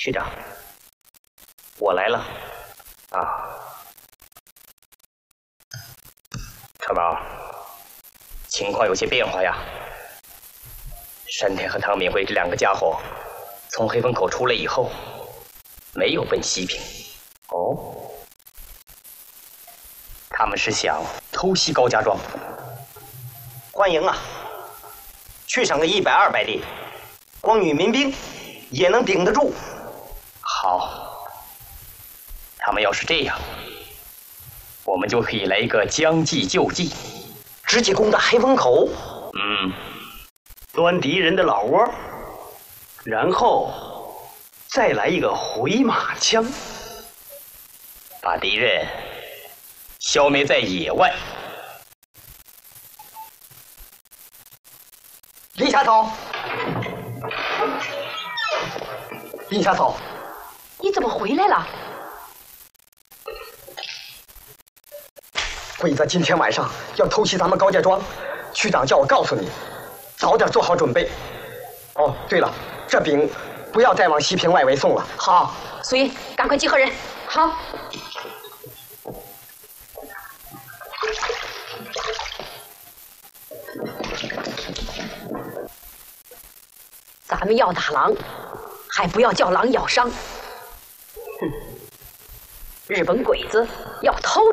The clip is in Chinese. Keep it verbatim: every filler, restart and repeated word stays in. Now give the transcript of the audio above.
区长，我来了。啊，川宝，情况有些变化呀。山田和汤敏慧这两个家伙从黑风口出来以后，没有奔西平。哦，他们是想偷袭高家庄。欢迎啊！去上个一百二百里，光与民兵也能顶得住。好，他们要是这样，我们就可以来一个将计就计，直接攻打黑风口。嗯，端敌人的老窝，然后再来一个回马枪，把敌人消灭在野外。林下头，林下头， 你怎么回来了？ 鬼子今天晚上要偷袭咱们高家庄，区长叫我告诉你，早点做好准备。哦，对了，这饼不要再往西平外围送了。好， 所以赶快集合人。好。咱们要打狼，还不要叫狼咬伤。哼，日本鬼子要偷